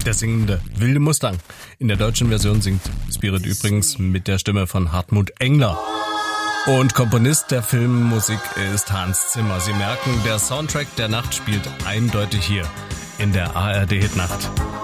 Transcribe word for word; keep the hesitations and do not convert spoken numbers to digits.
Der singende Wilde Mustang. In der deutschen Version singt Spirit übrigens mit der Stimme von Hartmut Engler. Und Komponist der Filmmusik ist Hans Zimmer. Sie merken, der Soundtrack der Nacht spielt eindeutig hier in der A R D Hitnacht.